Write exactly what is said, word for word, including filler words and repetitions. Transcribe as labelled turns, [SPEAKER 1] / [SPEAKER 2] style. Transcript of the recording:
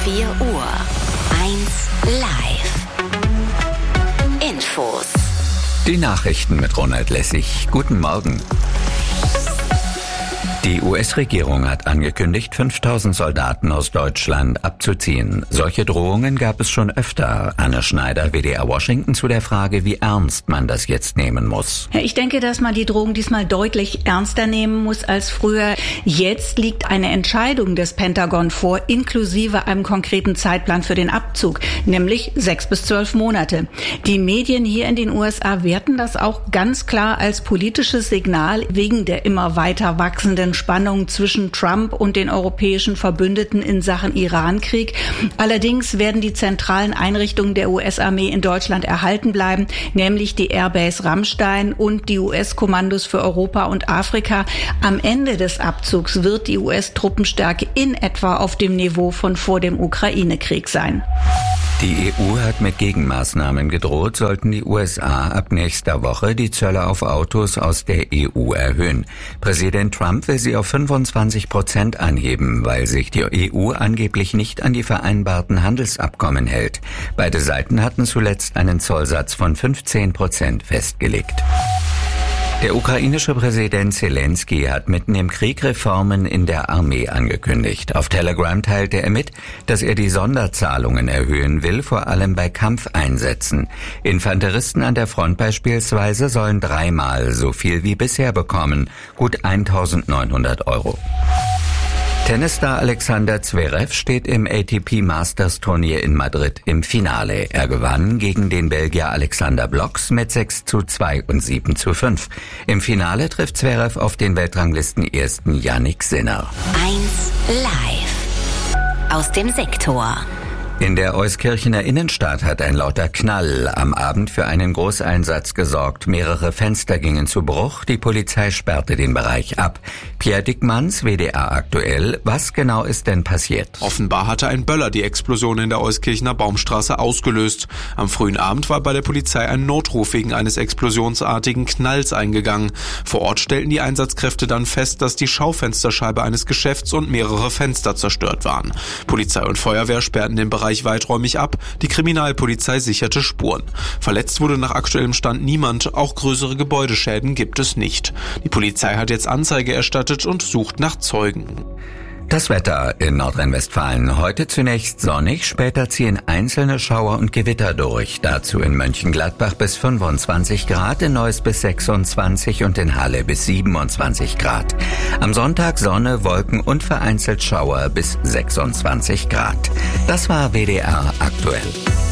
[SPEAKER 1] vier Uhr. eins live. Infos.
[SPEAKER 2] Die Nachrichten mit Ronald Lessig. Guten Morgen. Die U S-Regierung hat angekündigt, fünftausend Soldaten aus Deutschland abzuziehen. Solche Drohungen gab es schon öfter. Anne Schneider, W D R Washington, zu der Frage, wie ernst man das jetzt nehmen muss.
[SPEAKER 3] Ich denke, dass man die Drohung diesmal deutlich ernster nehmen muss als früher. Jetzt liegt eine Entscheidung des Pentagon vor, inklusive einem konkreten Zeitplan für den Abzug, nämlich sechs bis zwölf Monate. Die Medien hier in den U S A werten das auch ganz klar als politisches Signal wegen der immer weiter wachsenden Spannungen zwischen Trump und den europäischen Verbündeten in Sachen Irankrieg. Allerdings werden die zentralen Einrichtungen der U S-Armee in Deutschland erhalten bleiben, nämlich die Airbase Ramstein und die U S-Kommandos für Europa und Afrika. Am Ende des Abzugs wird die U S-Truppenstärke in etwa auf dem Niveau von vor dem Ukraine-Krieg sein.
[SPEAKER 2] Die E U hat mit Gegenmaßnahmen gedroht, sollten die U S A ab nächster Woche die Zölle auf Autos aus der E U erhöhen. Präsident Trump will sie auf fünfundzwanzig Prozent anheben, weil sich die E U angeblich nicht an die vereinbarten Handelsabkommen hält. Beide Seiten hatten zuletzt einen Zollsatz von fünfzehn Prozent festgelegt. Der ukrainische Präsident Zelensky hat mitten im Krieg Reformen in der Armee angekündigt. Auf Telegram teilte er mit, dass er die Sonderzahlungen erhöhen will, vor allem bei Kampfeinsätzen. Infanteristen an der Front beispielsweise sollen dreimal so viel wie bisher bekommen, gut eintausendneunhundert Euro. Tennisstar Alexander Zverev steht im A T P Masters Turnier in Madrid im Finale. Er gewann gegen den Belgier Alexander Blocks mit sechs zu zwei und sieben zu fünf. Im Finale trifft Zverev auf den Weltranglistenersten Jannik Sinner.
[SPEAKER 1] eins live. Aus dem Sektor.
[SPEAKER 2] In der Euskirchener Innenstadt hat ein lauter Knall am Abend für einen Großeinsatz gesorgt. Mehrere Fenster gingen zu Bruch. Die Polizei sperrte den Bereich ab. Pierre Dickmanns, W D R aktuell. Was genau ist denn passiert?
[SPEAKER 4] Offenbar hatte ein Böller die Explosion in der Euskirchener Baumstraße ausgelöst. Am frühen Abend war bei der Polizei ein Notruf wegen eines explosionsartigen Knalls eingegangen. Vor Ort stellten die Einsatzkräfte dann fest, dass die Schaufensterscheibe eines Geschäfts und mehrere Fenster zerstört waren. Polizei und Feuerwehr sperrten den Bereich weiträumig ab. Die Kriminalpolizei sicherte Spuren. Verletzt wurde nach aktuellem Stand niemand. Auch größere Gebäudeschäden gibt es nicht. Die Polizei hat jetzt Anzeige erstattet und sucht nach Zeugen.
[SPEAKER 2] Das Wetter in Nordrhein-Westfalen. Heute zunächst sonnig, später ziehen einzelne Schauer und Gewitter durch. Dazu in Mönchengladbach bis fünfundzwanzig Grad, in Neuss bis sechsundzwanzig und in Halle bis siebenundzwanzig Grad. Am Sonntag Sonne, Wolken und vereinzelt Schauer bis sechsundzwanzig Grad. Das war W D R aktuell.